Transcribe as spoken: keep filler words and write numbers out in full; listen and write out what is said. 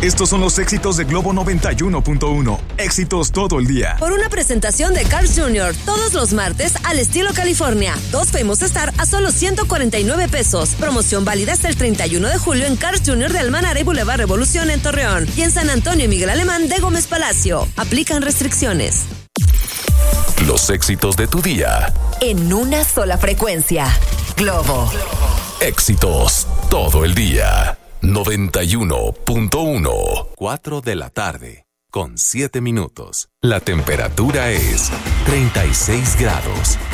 Estos son los éxitos de Globo noventa y uno punto uno. Éxitos todo el día. Por una presentación de Cars junior todos los martes al estilo California. Dos Famous Star a solo ciento cuarenta y nueve pesos. Promoción válida hasta el treinta y uno de julio en Cars junior de Almanara y Boulevard Revolución en Torreón. Y en San Antonio y Miguel Alemán de Gómez Palacio. Aplican restricciones. Los éxitos de tu día. En una sola frecuencia. Globo. Éxitos todo el día. noventa y uno punto uno. cuatro de la tarde, con siete minutos. La temperatura es treinta y seis grados.